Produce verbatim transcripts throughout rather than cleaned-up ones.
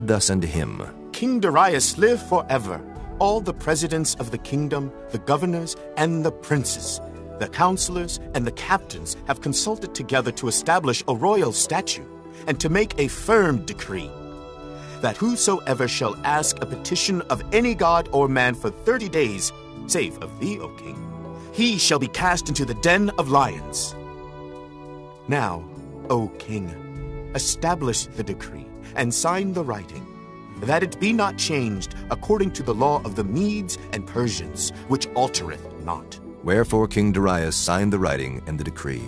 thus unto him, King Darius, live forever. All the presidents of the kingdom, the governors, and the princes, the counselors, and the captains have consulted together to establish a royal statute and to make a firm decree that whosoever shall ask a petition of any god or man for thirty days, save of thee, O king, he shall be cast into the den of lions. Now, O king, establish the decree and sign the writing, that it be not changed according to the law of the Medes and Persians, which altereth not. Wherefore King Darius signed the writing and the decree.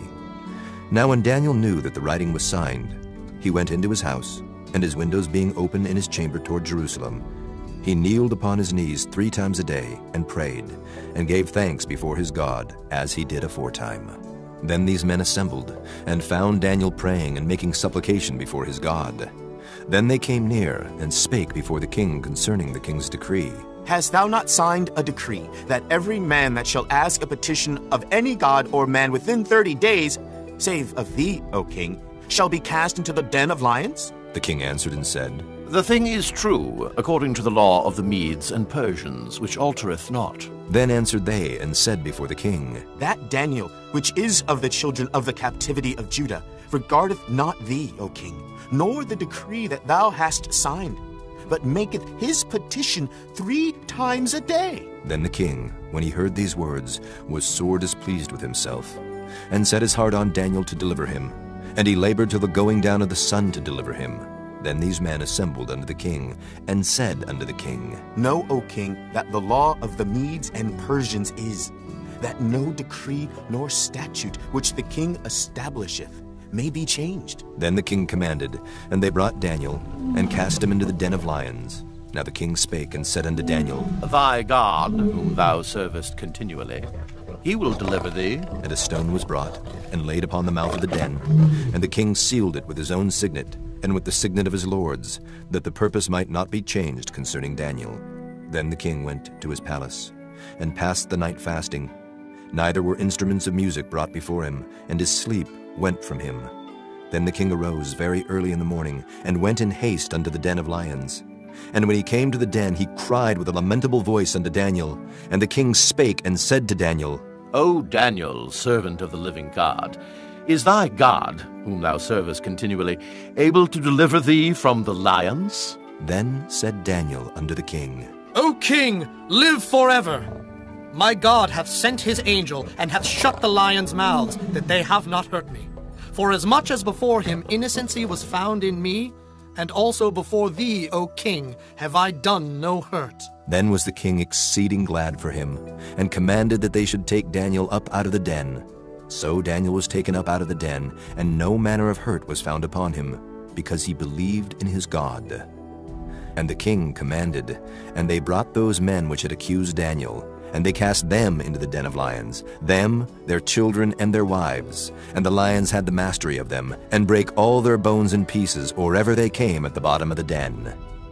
Now when Daniel knew that the writing was signed, he went into his house, and his windows being open in his chamber toward Jerusalem, he kneeled upon his knees three times a day, and prayed, and gave thanks before his God, as he did aforetime. Then these men assembled, and found Daniel praying and making supplication before his God. Then they came near, and spake before the king concerning the king's decree. Hast thou not signed a decree that every man that shall ask a petition of any god or man within thirty days, save of thee, O king, shall be cast into the den of lions? The king answered and said, The thing is true, according to the law of the Medes and Persians, which altereth not. Then answered they and said before the king, That Daniel, which is of the children of the captivity of Judah, regardeth not thee, O king, nor the decree that thou hast signed, but maketh his petition three times a day. Then the king, when he heard these words, was sore displeased with himself, and set his heart on Daniel to deliver him. And he labored till the going down of the sun to deliver him. Then these men assembled unto the king, and said unto the king, Know, O king, that the law of the Medes and Persians is, that no decree nor statute which the king establisheth may be changed. Then the king commanded, and they brought Daniel, and cast him into the den of lions. Now the king spake and said unto Daniel, Thy God, whom thou servest continually, he will deliver thee. And a stone was brought, and laid upon the mouth of the den. And the king sealed it with his own signet, and with the signet of his lords, that the purpose might not be changed concerning Daniel. Then the king went to his palace, and passed the night fasting. Neither were instruments of music brought before him, and his sleep went from him. Then the king arose very early in the morning, and went in haste unto the den of lions. And when he came to the den, he cried with a lamentable voice unto Daniel. And the king spake and said to Daniel, O Daniel, servant of the living God, is thy God, whom thou servest continually, able to deliver thee from the lions? Then said Daniel unto the king, O king, live forever! My God hath sent his angel, and hath shut the lions' mouths, that they have not hurt me. For as much as before him innocency was found in me, and also before thee, O king, have I done no hurt. Then was the king exceeding glad for him, and commanded that they should take Daniel up out of the den. So Daniel was taken up out of the den, and no manner of hurt was found upon him, because he believed in his God. And the king commanded, and they brought those men which had accused Daniel, and they cast them into the den of lions, them, their children, and their wives. And the lions had the mastery of them, and brake all their bones in pieces, or ever they came at the bottom of the den.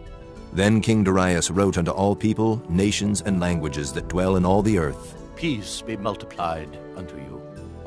Then King Darius wrote unto all people, nations, and languages that dwell in all the earth, Peace be multiplied unto you.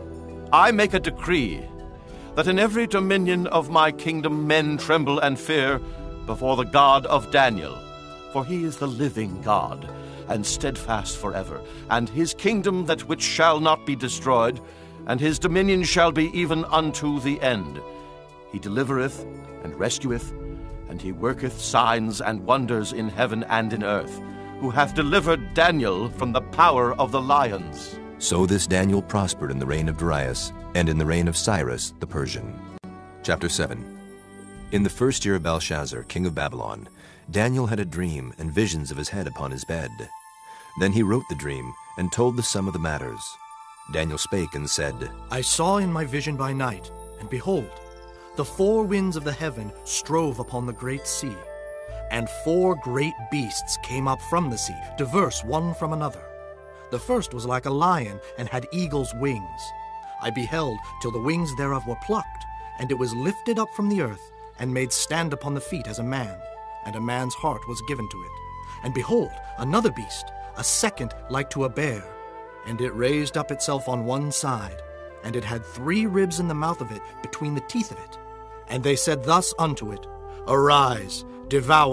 I make a decree, that in every dominion of my kingdom men tremble and fear before the God of Daniel, for he is the living God, and steadfast forever, and his kingdom that which shall not be destroyed, and his dominion shall be even unto the end. He delivereth and rescueth, and he worketh signs and wonders in heaven and in earth, who hath delivered Daniel from the power of the lions. So this Daniel prospered in the reign of Darius, and in the reign of Cyrus the Persian. Chapter seven. In the first year of Belshazzar, king of Babylon, Daniel had a dream and visions of his head upon his bed. Then he wrote the dream, and told the sum of the matters. Daniel spake and said, I saw in my vision by night, and behold, the four winds of the heaven strove upon the great sea, and four great beasts came up from the sea, diverse one from another. The first was like a lion, and had eagle's wings. I beheld till the wings thereof were plucked, and it was lifted up from the earth, and made stand upon the feet as a man, and a man's heart was given to it. And behold, another beast, a second like to a bear, and it raised up itself on one side, and it had three ribs in the mouth of it between the teeth of it. And they said thus unto it, Arise, devour